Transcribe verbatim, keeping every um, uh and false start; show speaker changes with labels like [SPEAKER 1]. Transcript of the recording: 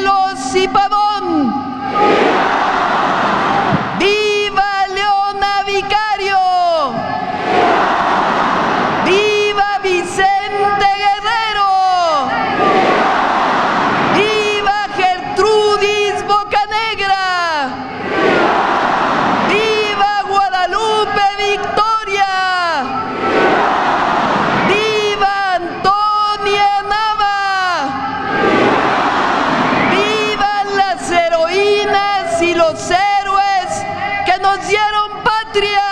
[SPEAKER 1] Morelos y Pavón. ¡Viva Leona Vicario! ¡Viva Vicente Guerrero! ¡Viva Gertrudis Bocanegra! ¡Viva Guadalupe Victoria! ¡Viva Antonia Nava! ¡Vivan las heroínas y los héroes que nos dieron patria!